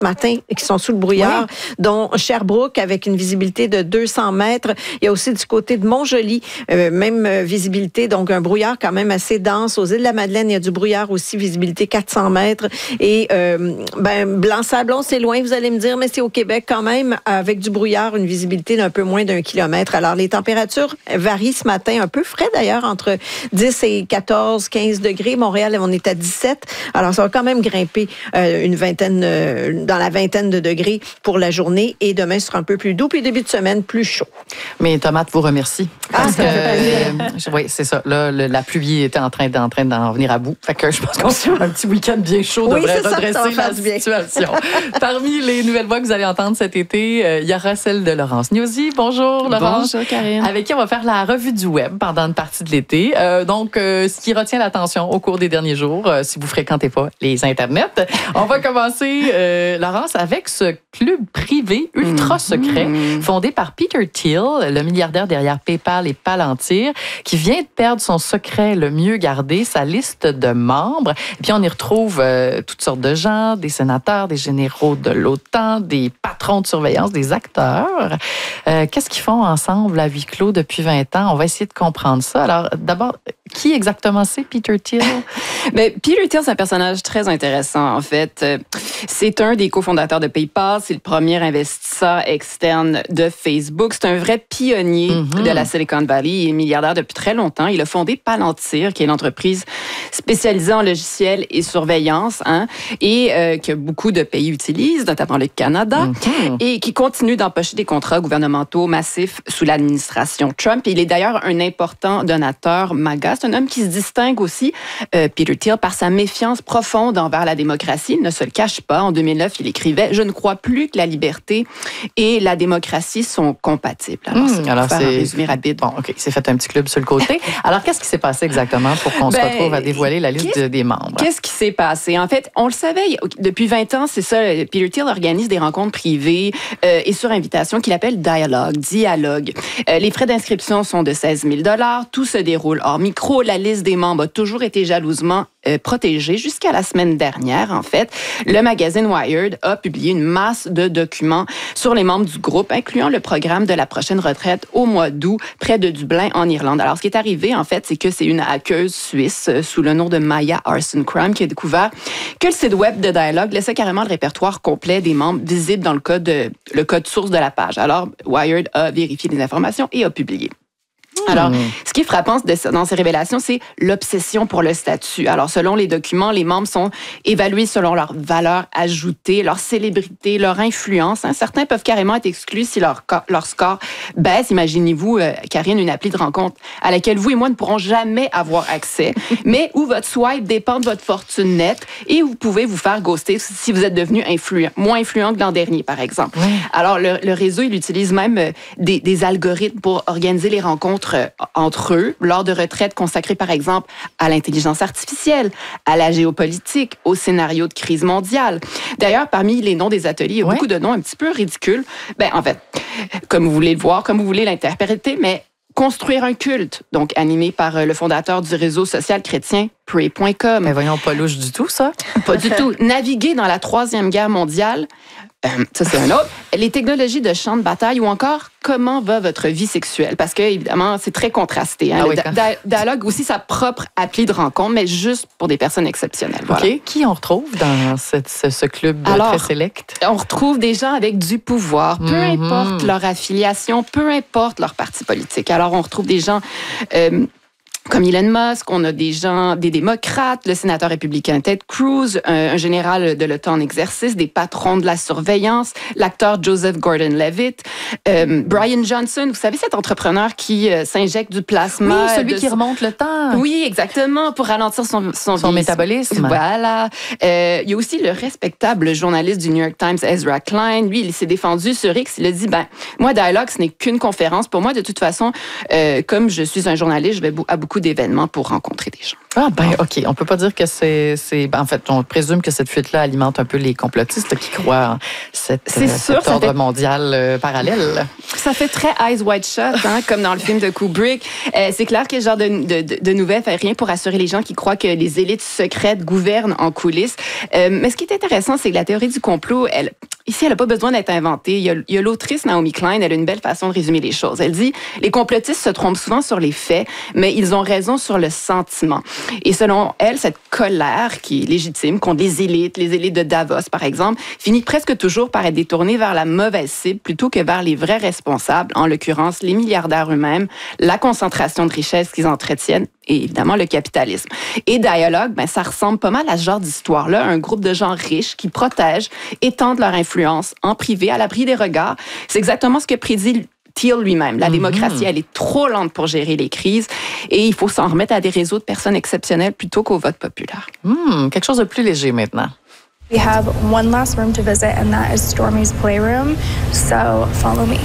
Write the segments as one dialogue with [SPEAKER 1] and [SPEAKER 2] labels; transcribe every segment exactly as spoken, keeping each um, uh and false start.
[SPEAKER 1] matin qui sont sous le brouillard, oui. dont Sherbrooke avec une visibilité de deux cents mètres. Il y a aussi du côté de Montjoly, euh, même euh, visibilité, donc un brouillard quand même assez dense. Aux îles de la Madeleine, il y a du brouillard aussi, visibilité quatre cents mètres. Et euh, ben, Blanc-Sablon, c'est loin, vous allez me dire, mais c'est au Québec quand même, avec du brouillard, une visibilité d'un peu moins d'un kilomètre. Alors, les températures varient ce matin, un peu frais d'ailleurs, entre dix et quatorze, quinze degrés. Montréal, on est à dix-sept. Alors, ça va quand même grimper euh, une vingtaine euh, dans la vingtaine de degrés pour la journée et demain sera un peu plus doux puis début de semaine plus chaud.
[SPEAKER 2] Mais Tomate vous remercie.
[SPEAKER 1] Ah,
[SPEAKER 2] parce
[SPEAKER 1] ça
[SPEAKER 2] que,
[SPEAKER 1] fait
[SPEAKER 2] euh, oui, c'est ça. Là, le, la pluie était en train, d'en, train d'en venir à bout. Fait que je pense qu'on sur un petit week-end bien chaud
[SPEAKER 1] oui,
[SPEAKER 2] devrait
[SPEAKER 1] ça,
[SPEAKER 2] redresser
[SPEAKER 1] ça
[SPEAKER 2] la situation. Parmi les nouvelles voix que vous allez entendre cet été, euh, il y aura celle de Laurence Niosi. Bonjour Laurence.
[SPEAKER 3] Bonjour Karine.
[SPEAKER 2] Avec qui on va faire la revue du web pendant une partie de l'été. Euh, donc, euh, ce qui retient l'attention au cours des derniers jours, euh, si vous fréquentez pas les internets. On va commencer, euh, Laurence, avec ce club privé ultra secret mmh. fondé par Peter Thiel, le milliardaire derrière PayPal et Palantir, qui vient de perdre son secret le mieux gardé, sa liste de membres. Et puis on y retrouve euh, toutes sortes de gens, des sénateurs, des généraux de l'OTAN, des patrons de surveillance, des acteurs. Euh, qu'est-ce qu'ils font ensemble à huis clos depuis vingt ans? On va essayer de comprendre ça. Alors d'abord, qui exactement c'est Peter Thiel?
[SPEAKER 3] Ben, Peter Thiel, c'est un personnage très intéressant, en fait. C'est un des cofondateurs de PayPal. C'est le premier investisseur externe de Facebook. C'est un vrai pionnier mm-hmm. de la Silicon Valley. Il est milliardaire depuis très longtemps. Il a fondé Palantir, qui est une entreprise spécialisée en logiciels et surveillance, hein, et euh, que beaucoup de pays utilisent, notamment le Canada, mm-hmm. et qui continue d'empocher des contrats gouvernementaux massifs sous l'administration Trump. Et il est d'ailleurs un important donateur MAGA. C'est un homme qui se distingue aussi, euh, Peter Thiel, par sa méfiance profonde envers la démocratie. Il ne se le cache pas. En deux mille neuf, il écrivait « Je ne crois plus que la liberté et la démocratie sont compatibles. » Alors, c'est, mmh, alors c'est un résumé rapide.
[SPEAKER 2] Bon, OK, c'est fait un petit club sur le côté. Alors, qu'est-ce qui s'est passé exactement pour qu'on ben, se retrouve à dévoiler la liste de, des membres?
[SPEAKER 3] Qu'est-ce qui s'est passé? En fait, on le savait, depuis vingt ans, c'est ça, Peter Thiel organise des rencontres privées euh, et sur invitation qu'il appelle Dialogue, Dialogue. Euh, les frais d'inscription sont de seize mille dollars. Tout se déroule hors micro. La liste des membres a toujours été jalousement euh, protégée jusqu'à la semaine dernière, en fait. Le magazine Wired a publié une masse de documents sur les membres du groupe, incluant le programme de la prochaine retraite au mois d'août, près de Dublin, en Irlande. Alors, ce qui est arrivé, en fait, c'est que c'est une hackeuse suisse euh, sous le nom de Maya Arsenkrem qui a découvert que le site web de Dialogue laissait carrément le répertoire complet des membres visibles dans le code, de, le code source de la page. Alors, Wired a vérifié les informations et a publié. Alors, ce qui est frappant dans ces révélations, c'est l'obsession pour le statut. Alors, selon les documents, les membres sont évalués selon leur valeur ajoutée, leur célébrité, leur influence. Hein. Certains peuvent carrément être exclus si leur, leur score baisse. Imaginez-vous, euh, Karine, une appli de rencontre à laquelle vous et moi ne pourrons jamais avoir accès, mais où votre swipe dépend de votre fortune nette et vous pouvez vous faire ghoster si vous êtes devenu influent, moins influent que l'an dernier, par exemple. Oui. Alors, le, le réseau, il utilise même euh, des, des algorithmes pour organiser les rencontres entre eux, lors de retraites consacrées, par exemple, à l'intelligence artificielle, à la géopolitique, au scénario de crise mondiale. D'ailleurs, parmi les noms des ateliers, il y a ouais. beaucoup de noms un petit peu ridicules. Ben, en fait, comme vous voulez le voir, comme vous voulez l'interpréter, mais construire un culte, donc animé par le fondateur du réseau social chrétien Pray point com.
[SPEAKER 2] Mais voyons, pas louche du tout, ça.
[SPEAKER 3] Pas du tout. Naviguer dans la Troisième Guerre mondiale, Euh, ça, c'est un autre. Les technologies de champ de bataille ou encore comment va votre vie sexuelle? Parce que, évidemment, c'est très contrasté. Hein? Ah oui, le da- Dialogue aussi sa propre appli de rencontre, mais juste pour des personnes exceptionnelles. Voilà.
[SPEAKER 2] OK. Qui on retrouve dans cette, ce, ce club
[SPEAKER 3] Alors,
[SPEAKER 2] très sélect?
[SPEAKER 3] On retrouve des gens avec du pouvoir, peu mm-hmm. importe leur affiliation, peu importe leur parti politique. Alors, on retrouve des gens... Euh, Comme Elon Musk, on a des gens, des démocrates, le sénateur républicain Ted Cruz, un, un général de l'OTAN en exercice, des patrons de la surveillance, l'acteur Joseph Gordon-Levitt, euh, Brian Johnson, vous savez, cet entrepreneur qui euh, s'injecte du plasma.
[SPEAKER 2] Oui, celui qui son... remonte le temps.
[SPEAKER 3] Oui, exactement, pour ralentir son, son,
[SPEAKER 2] son métabolisme.
[SPEAKER 3] Voilà. Euh, il y a aussi le respectable journaliste du New York Times, Ezra Klein. Lui, il s'est défendu sur X. Il a dit, ben, moi, Dialogue, ce n'est qu'une conférence. Pour moi, de toute façon, euh, comme je suis un journaliste, je vais à beaucoup beaucoup d'événements pour rencontrer des gens.
[SPEAKER 2] Ah ben OK, on peut pas dire que c'est c'est ben, en fait on présume que cette fuite-là alimente un peu les complotistes qui croient en cette,
[SPEAKER 3] c'est
[SPEAKER 2] euh,
[SPEAKER 3] sûr,
[SPEAKER 2] cet ordre
[SPEAKER 3] fait...
[SPEAKER 2] mondial euh, parallèle.
[SPEAKER 3] Ça fait très Eyes Wide Shut, hein, comme dans le film de Kubrick. Euh, c'est clair que ce genre de, de, de nouvelles fait rien pour assurer les gens qui croient que les élites secrètes gouvernent en coulisses. Euh, mais ce qui est intéressant, c'est que la théorie du complot, elle, ici, elle n'a pas besoin d'être inventée. Il y a, il y a l'autrice Naomi Klein, elle a une belle façon de résumer les choses. Elle dit, les complotistes se trompent souvent sur les faits, mais ils ont raison sur le sentiment. Et selon elle, cette colère qui est légitime contre les élites, les élites de Davos, par exemple, finit presque toujours par être détournée vers la mauvaise cible plutôt que vers les vrais responsables, en l'occurrence les milliardaires eux-mêmes, la concentration de richesses qu'ils entretiennent et évidemment le capitalisme. Et Dialogue, ben, ça ressemble pas mal à ce genre d'histoire-là, un groupe de gens riches qui protègent, étendent leur influence en privé, à l'abri des regards. C'est exactement ce que prédit Thiel lui-même. La mm-hmm. démocratie, elle est trop lente pour gérer les crises et il faut s'en remettre à des réseaux de personnes exceptionnelles plutôt qu'au vote populaire.
[SPEAKER 2] Mm, quelque chose de plus léger maintenant.
[SPEAKER 4] We have one last room to visit and that is Stormy's playroom, so follow me.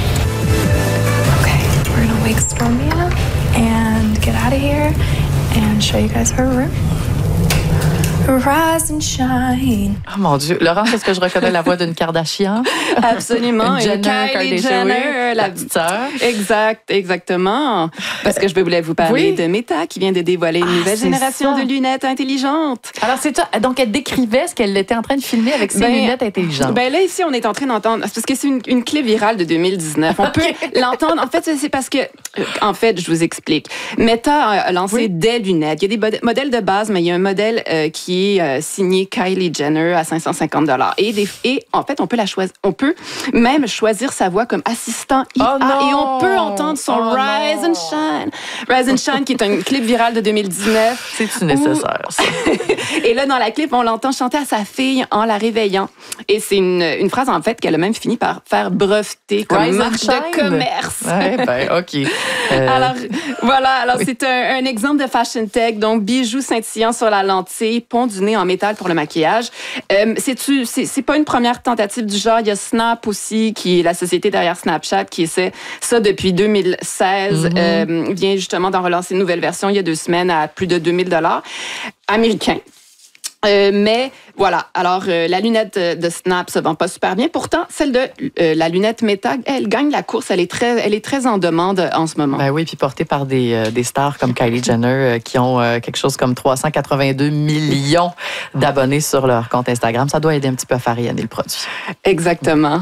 [SPEAKER 4] Okay, we're gonna wake Stormy up and get out of here and show you guys her room. Rise and shine.
[SPEAKER 2] Oh mon Dieu. Laurence, est-ce que je reconnais la voix d'une Kardashian?
[SPEAKER 3] Absolument.
[SPEAKER 2] Une Jenner,
[SPEAKER 3] Kylie
[SPEAKER 2] Kardashian,
[SPEAKER 3] Jenner,
[SPEAKER 2] la petite sœur.
[SPEAKER 3] Exact, exactement. Parce que je voulais vous parler oui. de Meta qui vient de dévoiler une ah, nouvelle génération ça. de lunettes intelligentes.
[SPEAKER 2] Alors, c'est ça. Donc, elle décrivait ce qu'elle était en train de filmer avec ses ben, lunettes intelligentes.
[SPEAKER 3] Ben là, ici, on est en train d'entendre, parce que c'est une, une clé virale de deux mille dix-neuf. On okay. peut l'entendre. En fait, c'est parce que, en fait, je vous explique. Meta a lancé oui. des lunettes. Il y a des modèles de base, mais il y a un modèle euh, qui est Euh, signé Kylie Jenner à cinq cent cinquante dollars. Et, des, et en fait, on peut, la choisir, on peut même choisir sa voix comme assistant I A
[SPEAKER 2] oh
[SPEAKER 3] et on peut entendre son oh Rise non. and Shine. Rise and Shine, qui est un clip viral de deux mille dix-neuf.
[SPEAKER 2] C'est-tu nécessaire, ça?
[SPEAKER 3] Et là, dans la clip, on l'entend chanter à sa fille en la réveillant. Et c'est une, une phrase, en fait, qu'elle a même fini par faire breveter comme Rise marque de commerce.
[SPEAKER 2] Ouais, ben, OK. Euh...
[SPEAKER 3] Alors, voilà. Alors, oui. c'est un, un exemple de fashion tech. Donc, bijoux scintillants sur la lentille, pont du nez en métal pour le maquillage. Euh, c'est-tu, c'est, c'est pas une première tentative du genre. Il y a Snap aussi, qui est la société derrière Snapchat, qui essaie ça depuis deux mille seize. Mm-hmm. Euh, vient justement d'en relancer une nouvelle version il y a deux semaines à plus de deux mille dollars américains. Euh, mais voilà, alors euh, la lunette de, de Snap se vend pas super bien. Pourtant, celle de euh, la lunette Meta, elle gagne la course. Elle est très, elle est très en demande en ce moment.
[SPEAKER 2] Ben oui, puis portée par des, euh, des stars comme Kylie Jenner euh, qui ont euh, quelque chose comme trois cent quatre-vingt-deux millions d'abonnés sur leur compte Instagram. Ça doit aider un petit peu à faire rayonner le produit.
[SPEAKER 3] Exactement.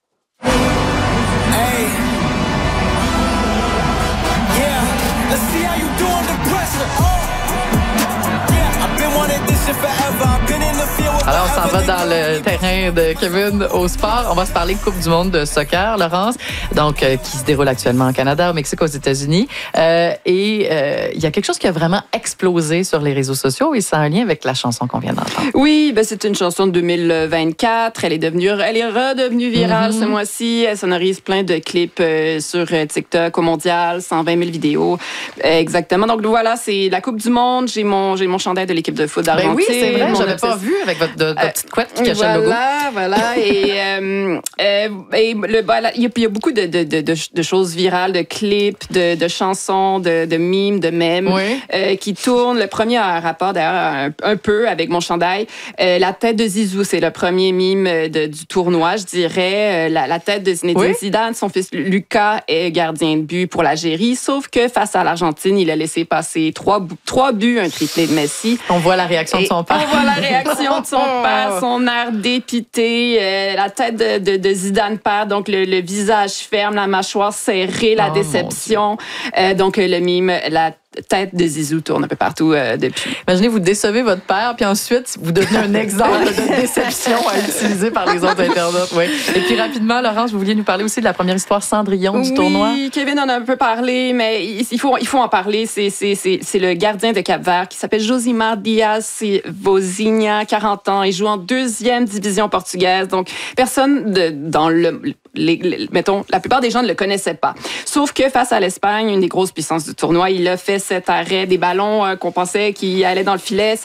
[SPEAKER 2] Alors, on s'en va dans le terrain de Kevin au sport. On va se parler de Coupe du monde de soccer, Laurence, donc euh, qui se déroule actuellement au Canada, au Mexique, aux États-Unis. Euh, et euh, il y a quelque chose qui a vraiment explosé sur les réseaux sociaux et c'est un lien avec la chanson qu'on vient d'entendre.
[SPEAKER 3] Oui, ben c'est une chanson de deux mille vingt-quatre. Elle est devenue, elle est redevenue virale mm-hmm. ce mois-ci. Elle sonorise plein de clips euh, sur TikTok au mondial, cent vingt mille vidéos. Euh, exactement. Donc voilà, c'est la Coupe du monde. J'ai mon, j'ai mon chandail de l'équipe de foot d'Argentine.
[SPEAKER 2] Ben oui, c'est vrai. Je l'avais pas vu avec votre de, de petite couette qui cachait
[SPEAKER 3] voilà,
[SPEAKER 2] le logo.
[SPEAKER 3] Voilà, voilà. Et, euh, euh, et le, voilà, il, y a, il y a beaucoup de, de, de, de choses virales, de clips, de, de chansons, de, de mimes, de mèmes
[SPEAKER 2] oui.
[SPEAKER 3] euh, qui tournent. Le premier a un rapport d'ailleurs un, un peu avec mon chandail. Euh, la tête de Zizou, c'est le premier mime de, du tournoi, je dirais. La, la tête de Zinedine oui. Zidane, son fils Lucas est gardien de but pour l'Algérie, sauf que face à l'Argentine, il a laissé passer trois, trois buts, un triplé de Messi.
[SPEAKER 2] On voit la réaction
[SPEAKER 3] et
[SPEAKER 2] de son père.
[SPEAKER 3] On voit la réaction de son père, son air dépité, euh, la tête de, de, de Zidane père, donc le, le visage ferme, la mâchoire serrée, la oh, déception. Euh, donc le mime, la tête de Zizou tourne un peu partout euh, depuis.
[SPEAKER 2] Imaginez, vous décevez votre père, puis ensuite, vous devenez un exemple de déception à utiliser par les autres internautes. Oui. Et puis rapidement, Laurence, vous vouliez nous parler aussi de la première histoire Cendrillon du
[SPEAKER 3] oui,
[SPEAKER 2] tournoi.
[SPEAKER 3] Oui, Kevin en a un peu parlé, mais il faut, il faut en parler. C'est, c'est, c'est, c'est le gardien de Cap-Vert qui s'appelle Josimar Dias Vozinha, quarante ans. Il joue en deuxième division portugaise. Donc, personne de, dans le... Les, les, mettons, la plupart des gens ne le connaissaient pas. Sauf que face à l'Espagne, une des grosses puissances du tournoi, il a fait cet arrêt des ballons euh, qu'on pensait qui allaient dans le filet. Ça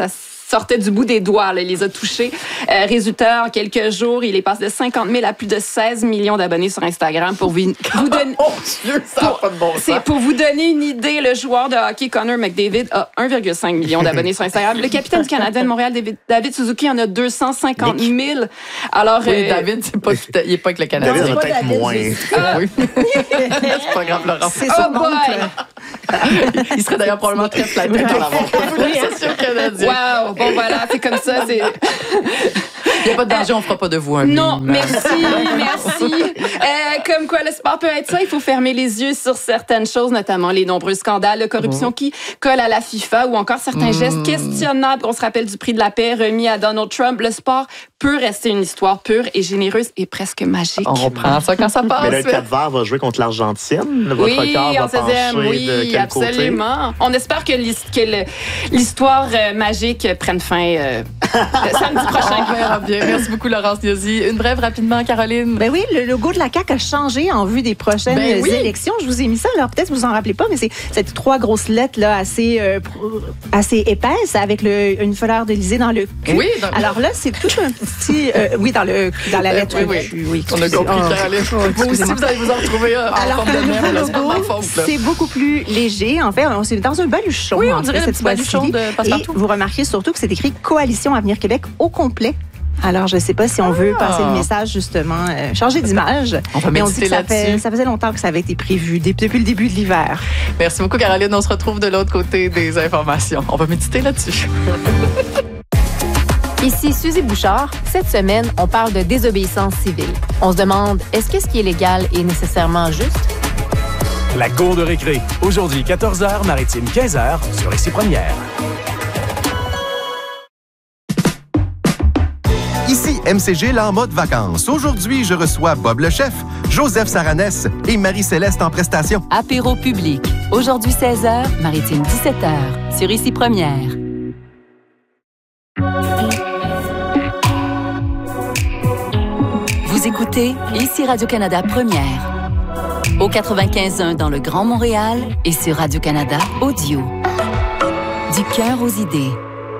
[SPEAKER 3] sortaient du bout des doigts. Là. Il les a touchés. Euh, résultat, en quelques jours, il est passé de cinquante mille à plus de seize millions d'abonnés sur Instagram. Pour vous, vous donner...
[SPEAKER 2] Oh Dieu, ça n'a pas de bon sens.
[SPEAKER 3] C'est pour vous donner une idée, le joueur de hockey Connor McDavid a un virgule cinq million d'abonnés sur Instagram. Le capitaine du Canadien de Montréal, David, David Suzuki, en a deux cent cinquante mille. Alors,
[SPEAKER 2] oui,
[SPEAKER 3] euh,
[SPEAKER 2] David, c'est pas, il n'est pas avec le Canadien.
[SPEAKER 5] David, peut-être moins.
[SPEAKER 2] Ah. Oui. C'est pas grave, Laurent.
[SPEAKER 1] C'est
[SPEAKER 3] oh
[SPEAKER 1] son
[SPEAKER 3] boy!
[SPEAKER 1] oncle.
[SPEAKER 2] Il serait d'ailleurs probablement très flatté par l'avoir l'association canadienne.
[SPEAKER 3] Wow! Bon, voilà, c'est comme ça. C'est...
[SPEAKER 2] Il n'y a pas de danger, on ne fera pas de vous un
[SPEAKER 3] Non,
[SPEAKER 2] mime.
[SPEAKER 3] merci, merci. Euh, comme quoi, le sport peut être ça. Il faut fermer les yeux sur certaines choses, notamment les nombreux scandales de corruption oh. qui collent à la FIFA ou encore certains mmh. gestes questionnables. On se rappelle du prix de la paix remis à Donald Trump. Le sport peut rester une histoire pure et généreuse et presque magique.
[SPEAKER 2] On reprend ça quand ça passe.
[SPEAKER 5] Mais là, le Cap-Vert va jouer contre l'Argentine. Votre
[SPEAKER 3] oui,
[SPEAKER 5] cœur va pencher
[SPEAKER 3] oui,
[SPEAKER 5] de quel
[SPEAKER 3] absolument.
[SPEAKER 5] côté?
[SPEAKER 3] On espère que l'histoire magique prenne fin euh, samedi prochain.
[SPEAKER 2] On verra bien. Merci beaucoup, Laurence Niazi. Une brève rapidement, Caroline.
[SPEAKER 1] Ben oui, le logo de la C A Q a changé en vue des prochaines
[SPEAKER 2] ben oui.
[SPEAKER 1] élections. Je vous ai mis ça. Alors peut-être que vous en rappelez pas, mais c'est cette trois grosses lettres là assez euh, assez épaisses avec le, une fleur d'Élysée dans le cul.
[SPEAKER 2] Oui. Dans...
[SPEAKER 1] Alors là, c'est tout un petit euh, oui dans le dans la lettre.
[SPEAKER 2] Oui, oui.
[SPEAKER 1] Cul, oui.
[SPEAKER 2] On a compris,
[SPEAKER 1] oh,
[SPEAKER 2] Caroline. Vous aussi, vous allez vous en retrouver en
[SPEAKER 1] Alors,
[SPEAKER 2] forme de même.
[SPEAKER 1] le logo, c'est beaucoup plus léger. En fait, on est dans un baluchon.
[SPEAKER 2] Oui, on
[SPEAKER 1] en
[SPEAKER 2] dirait
[SPEAKER 1] fait,
[SPEAKER 2] le petit baluchon de Passepartout.
[SPEAKER 1] Et vous remarquez surtout que c'est écrit Coalition Avenir Québec au complet. Alors, je ne sais pas si on ah. veut passer le message, justement, euh, changer d'image.
[SPEAKER 2] On va
[SPEAKER 1] mais on dit que ça, fait,
[SPEAKER 2] là-dessus.
[SPEAKER 1] ça faisait longtemps que ça avait été prévu, depuis le début de l'hiver.
[SPEAKER 2] Merci beaucoup, Caroline. On se retrouve de l'autre côté des informations. On va méditer là-dessus.
[SPEAKER 6] Ici Suzy Bouchard. Cette semaine, on parle de désobéissance civile. On se demande, est-ce que ce qui est légal est nécessairement juste?
[SPEAKER 7] La cour de récré. Aujourd'hui, quatorze heures, maritime quinze heures, sur Ici Première.
[SPEAKER 8] Ici M C G, là en mode vacances. Aujourd'hui, je reçois Bob le chef, Joseph Saranès et Marie-Céleste en prestation.
[SPEAKER 9] Apéro public. Aujourd'hui, seize heures, maritime dix-sept heures, sur Ici Première. Vous écoutez Ici Radio-Canada Première. Au quatre-vingt-quinze point un dans le Grand Montréal et sur Radio-Canada Audio. Du cœur aux idées.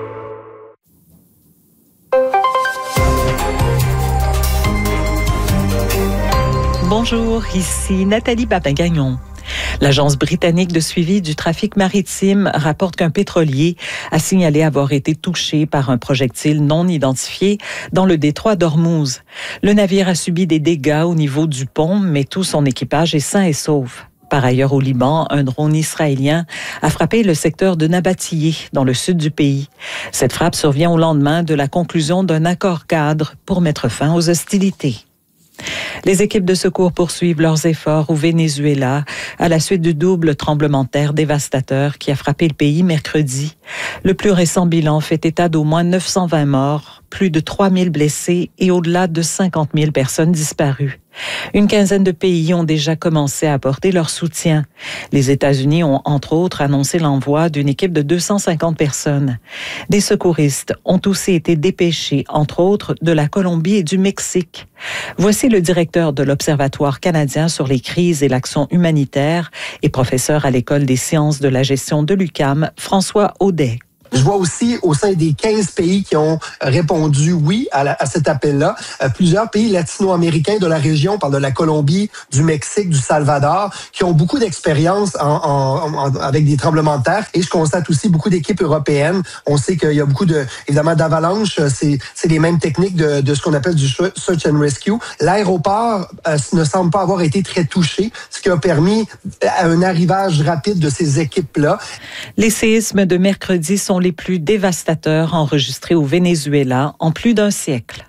[SPEAKER 10] Bonjour, ici Nathalie Babin-Gagnon. L'Agence britannique de suivi du trafic maritime rapporte qu'un pétrolier a signalé avoir été touché par un projectile non identifié dans le détroit d'Ormuz. Le navire a subi des dégâts au niveau du pont, mais tout son équipage est sain et sauf. Par ailleurs, au Liban, un drone israélien a frappé le secteur de Nabatillé, dans le sud du pays. Cette frappe survient au lendemain de la conclusion d'un accord cadre pour mettre fin aux hostilités. Les équipes de secours poursuivent leurs efforts au Venezuela à la suite du double tremblement de terre dévastateur qui a frappé le pays mercredi. Le plus récent bilan fait état d'au moins neuf cent vingt morts, plus de trois mille blessés et au-delà de cinquante mille personnes disparues. Une quinzaine de pays ont déjà commencé à apporter leur soutien. Les États-Unis ont entre autres annoncé l'envoi d'une équipe de deux cent cinquante personnes. Des secouristes ont aussi été dépêchés, entre autres, de la Colombie et du Mexique. Voici le directeur de l'Observatoire canadien sur les crises et l'action humanitaire et professeur à l'École des sciences de la gestion de l'U Q A M, François Audet.
[SPEAKER 11] Je vois aussi au sein des quinze pays qui ont répondu oui à, la, à cet appel-là, euh, plusieurs pays latino-américains de la région, on parle de la Colombie, du Mexique, du Salvador, qui ont beaucoup d'expérience en, en, en, avec des tremblements de terre. Et je constate aussi beaucoup d'équipes européennes. On sait qu'il y a beaucoup de, évidemment, d'avalanches. C'est, c'est les mêmes techniques de, de ce qu'on appelle du search and rescue. L'aéroport euh, ne semble pas avoir été très touché, ce qui a permis un arrivage rapide de ces équipes-là.
[SPEAKER 10] Les séismes de mercredi sont les plus dévastateurs enregistrés au Venezuela en plus d'un siècle.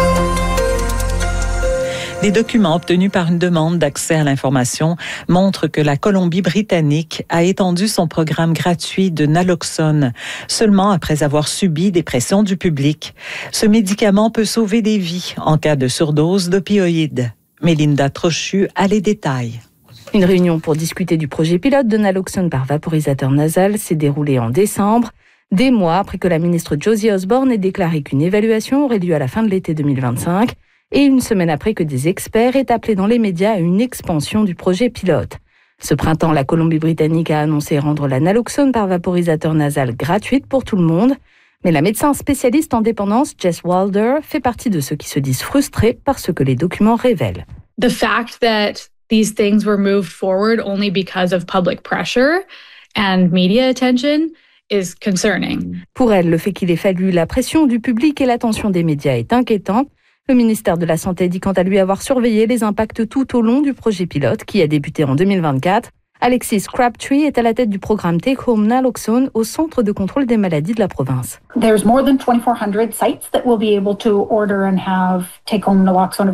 [SPEAKER 10] Des documents obtenus par une demande d'accès à l'information montrent que la Colombie-Britannique a étendu son programme gratuit de naloxone seulement après avoir subi des pressions du public. Ce médicament peut sauver des vies en cas de surdose d'opioïdes. Mélinda Trochu a les détails.
[SPEAKER 12] Une réunion pour discuter du projet pilote de naloxone par vaporisateur nasal s'est déroulée en décembre, des mois après que la ministre Josie Osborne ait déclaré qu'une évaluation aurait lieu à la fin de l'été deux mille vingt-cinq et une semaine après que des experts aient appelé dans les médias à une expansion du projet pilote. Ce printemps, la Colombie-Britannique a annoncé rendre la naloxone par vaporisateur nasal gratuite pour tout le monde, Mais la médecin spécialiste en dépendance, Jess Wilder, fait partie de ceux qui se disent frustrés par ce que les documents révèlent.
[SPEAKER 13] The fact that these things were moved forward only because of public pressure and media attention is concerning.
[SPEAKER 12] Pour elle, le fait qu'il ait fallu la pression du public et l'attention des médias est inquiétant. Le ministère de la Santé dit quant à lui avoir surveillé les impacts tout au long du projet pilote qui a débuté en deux mille vingt-quatre. Alexis Crabtree est à la tête du programme Take Home Naloxone au Centre de contrôle des maladies de la province.
[SPEAKER 14] There's more than twenty-four hundred sites that will be able to order and have Take Home Naloxone